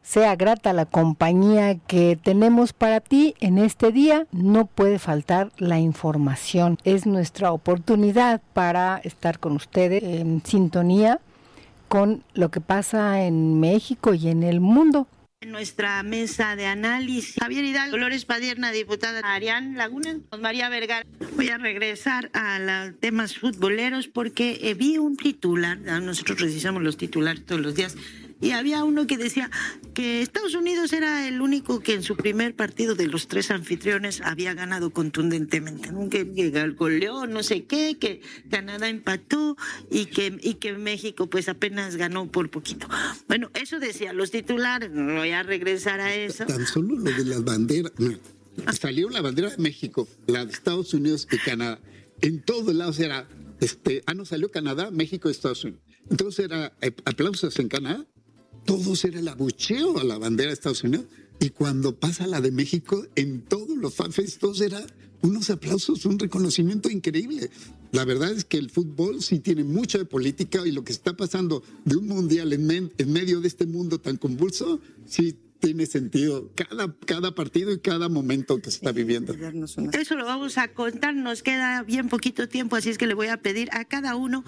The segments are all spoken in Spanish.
sea grata la compañía que tenemos para ti en este día. No puede faltar la información. Es nuestra oportunidad para estar con ustedes en sintonía con lo que pasa en México y en el mundo. En nuestra mesa de análisis, Javier Hidalgo, Dolores Padierna, diputada Arián Laguna, María Vergara. Voy a regresar a los temas futboleros porque vi un titular, nosotros revisamos los titulares todos los días, y había uno que decía que Estados Unidos era el único que en su primer partido de los 3 anfitriones había ganado contundentemente, ¿no? Que goleó, no sé qué, que Canadá empató y que México pues apenas ganó por poquito. Bueno, eso decía los titulares, no voy a regresar a eso. Tan solo lo de las banderas, salió la bandera de México, la de Estados Unidos y Canadá. En todos lados era, no salió Canadá, México y Estados Unidos. Entonces era aplausos en Canadá. Todos era el abucheo a la bandera de Estados Unidos. Y cuando pasa la de México, en todos los fanfests, todos era unos aplausos, un reconocimiento increíble. La verdad es que el fútbol sí tiene mucho de política y lo que está pasando de un mundial en medio de este mundo tan convulso, sí tiene sentido cada partido y cada momento que se está viviendo. Eso lo vamos a contar, nos queda bien poquito tiempo, así es que le voy a pedir a cada uno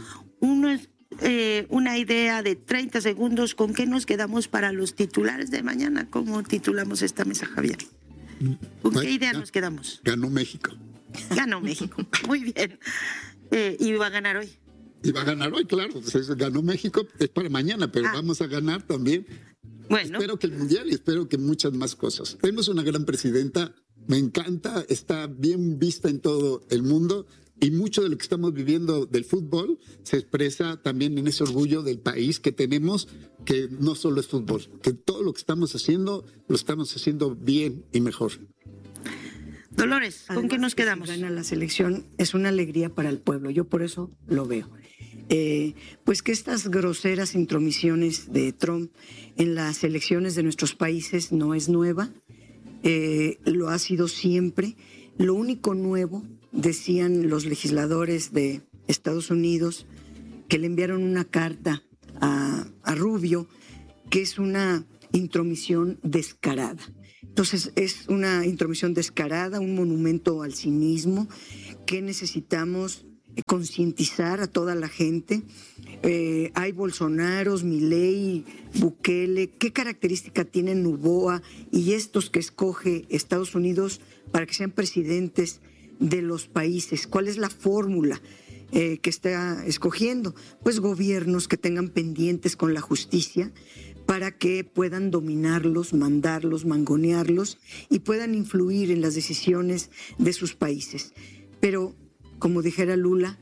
una idea de 30 segundos con qué nos quedamos para los titulares de mañana. ¿Cómo titulamos esta mesa, Javier? ¿Con qué idea nos quedamos? Ganó México. Ganó México, muy bien. ¿Y va a ganar hoy? Y va a ganar hoy, claro. Pues ganó México, es para mañana, pero vamos a ganar también. Bueno. Espero que el Mundial y espero que muchas más cosas. Tenemos una gran presidenta, me encanta, está bien vista en todo el mundo. Y mucho de lo que estamos viviendo del fútbol se expresa también en ese orgullo del país que tenemos, que no solo es fútbol, que todo lo que estamos haciendo, lo estamos haciendo bien y mejor. Dolores, ¿con qué nos quedamos? Si gana la selección es una alegría para el pueblo, yo por eso lo veo. Pues que estas groseras intromisiones de Trump en las elecciones de nuestros países no es nueva, lo ha sido siempre. Lo único nuevo, decían los legisladores de Estados Unidos, que le enviaron una carta a Rubio, que es una intromisión descarada. Entonces es una intromisión descarada, un monumento al cinismo que necesitamos concientizar a toda la gente. Hay Bolsonaros, Milei, Bukele. ¿Qué característica tienen Noboa y estos que escoge Estados Unidos para que sean presidentes de los países? ¿Cuál es la fórmula que está escogiendo? Pues gobiernos que tengan pendientes con la justicia para que puedan dominarlos, mandarlos, mangonearlos y puedan influir en las decisiones de sus países. Pero, como dijera Lula,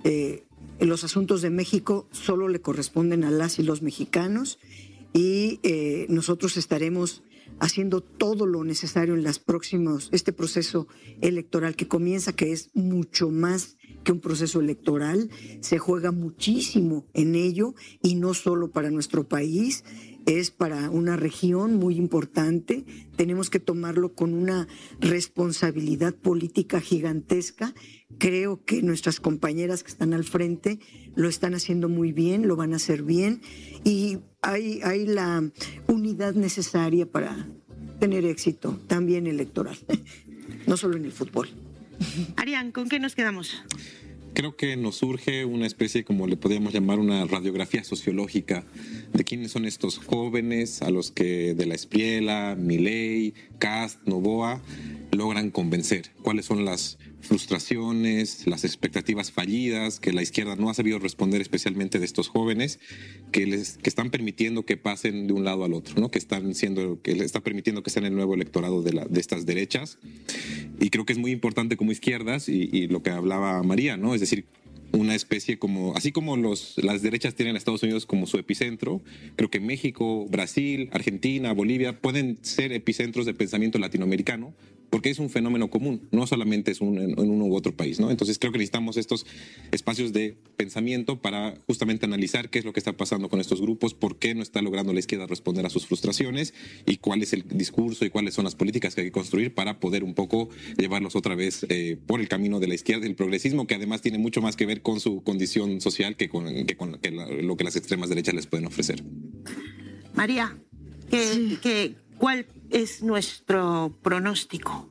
los asuntos de México solo le corresponden a las y los mexicanos y nosotros estaremos haciendo todo lo necesario en este proceso electoral que comienza, que es mucho más que un proceso electoral, se juega muchísimo en ello y no solo para nuestro país, es para una región muy importante. Tenemos que tomarlo con una responsabilidad política gigantesca. Creo que nuestras compañeras que están al frente lo están haciendo muy bien, lo van a hacer bien y hay la unidad necesaria para tener éxito también electoral, no solo en el fútbol. Arián, ¿con qué nos quedamos? Creo que nos surge una especie, como le podríamos llamar, una radiografía sociológica de quiénes son estos jóvenes a los que de la Espriella, Milei, Kast, Noboa logran convencer. Cuáles son las frustraciones, las expectativas fallidas que la izquierda no ha sabido responder, especialmente de estos jóvenes que están permitiendo que pasen de un lado al otro, ¿no? Que le está permitiendo que sean el nuevo electorado de estas derechas. Y creo que es muy importante como izquierdas y lo que hablaba María, ¿no? Es decir, una especie como, así como las derechas tienen a Estados Unidos como su epicentro, creo que México, Brasil, Argentina, Bolivia pueden ser epicentros de pensamiento latinoamericano, porque es un fenómeno común, no solamente es en uno u otro país, ¿no? Entonces creo que necesitamos estos espacios de pensamiento para justamente analizar qué es lo que está pasando con estos grupos, por qué no está logrando la izquierda responder a sus frustraciones y cuál es el discurso y cuáles son las políticas que hay que construir para poder un poco llevarlos otra vez por el camino de la izquierda y el progresismo, que además tiene mucho más que ver con su condición social que con lo que las extremas derechas les pueden ofrecer. María. ¿Cuál es nuestro pronóstico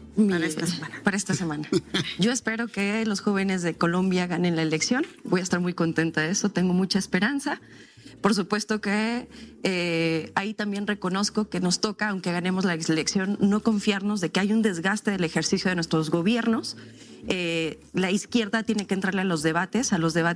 para esta semana? Yo espero que los jóvenes de Colombia ganen la elección. Voy a estar muy contenta de eso, tengo mucha esperanza. Por supuesto que ahí también reconozco que nos toca, aunque ganemos la elección, no confiarnos de que hay un desgaste del ejercicio de nuestros gobiernos. La izquierda tiene que entrarle a los debates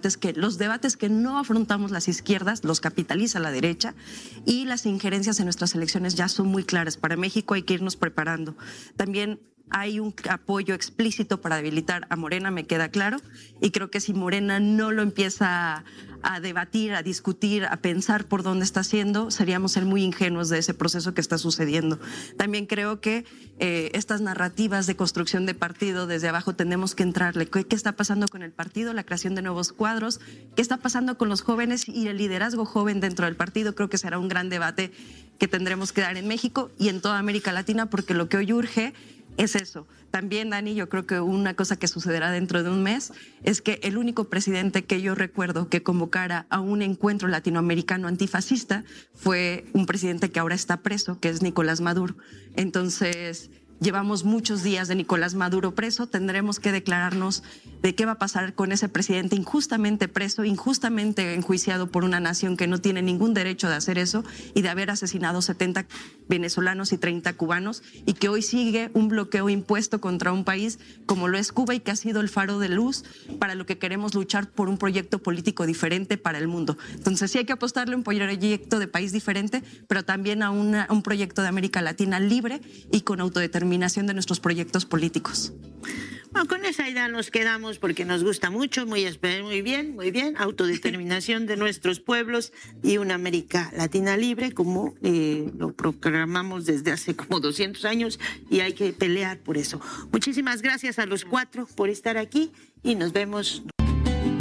que no afrontamos las izquierdas, los capitaliza la derecha, y las injerencias en nuestras elecciones ya son muy claras. Para México hay que irnos preparando. También hay un apoyo explícito para debilitar a Morena, me queda claro, y creo que si Morena no lo empieza a debatir, a discutir, a pensar por dónde está haciendo, seríamos ser muy ingenuos de ese proceso que está sucediendo. También creo que estas narrativas de construcción de partido desde abajo tenemos que entrarle. ¿Qué está pasando con el partido? La creación de nuevos cuadros. ¿Qué está pasando con los jóvenes y el liderazgo joven dentro del partido? Creo que será un gran debate que tendremos que dar en México y en toda América Latina, porque lo que hoy urge es eso. También, Dani, yo creo que una cosa que sucederá dentro de un mes es que el único presidente que yo recuerdo que convocara a un encuentro latinoamericano antifascista fue un presidente que ahora está preso, que es Nicolás Maduro. Entonces, llevamos muchos días de Nicolás Maduro preso, tendremos que declararnos de qué va a pasar con ese presidente injustamente preso, injustamente enjuiciado por una nación que no tiene ningún derecho de hacer eso y de haber asesinado 70 venezolanos y 30 cubanos, y que hoy sigue un bloqueo impuesto contra un país como lo es Cuba y que ha sido el faro de luz para lo que queremos luchar por un proyecto político diferente para el mundo. Entonces sí hay que apostarle a un proyecto de país diferente, pero también a un proyecto de América Latina libre y con autodeterminación de nuestros proyectos políticos. Bueno, con esa idea nos quedamos porque nos gusta mucho, muy bien, autodeterminación de nuestros pueblos y una América Latina libre, como lo proclamamos desde hace como 200 años, y hay que pelear por eso. Muchísimas gracias a los 4 por estar aquí y nos vemos.